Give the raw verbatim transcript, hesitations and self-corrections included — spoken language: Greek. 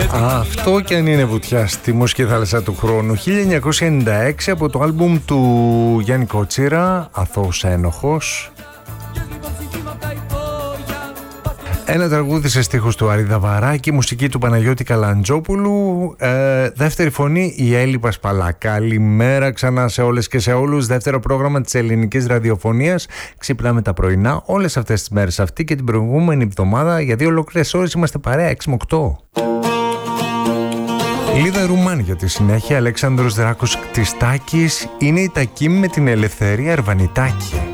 Αυτό κι αν είναι βουτιά στη μουσική θάλασσα του χρόνου. χίλια εννιακόσια ενενήντα έξι από το άλμπουμ του Γιάννη Κότσιρα, Αθώος Ένοχος. Ένα τραγούδι σε στίχους του Άρη Δαβαράκη, μουσική του Παναγιώτη Καλαντζόπουλου, ε, δεύτερη φωνή η Έλλη Πασπαλά. Καλημέρα ξανά σε όλες και σε όλους. Δεύτερο πρόγραμμα της ελληνικής ραδιοφωνίας. Ξυπνάμε τα πρωινά όλες αυτές τις μέρες, αυτή και την προηγούμενη εβδομάδα. Για δύο ολόκληρες ώρες είμαστε παρέα, έξι με οκτώ. Λίδα Ρουμάν για τη συνέχεια. Αλέξανδρος Δράκος Κτιστάκης. Είναι η Τακίμ με την Ελευθερία Αρβανιτάκη.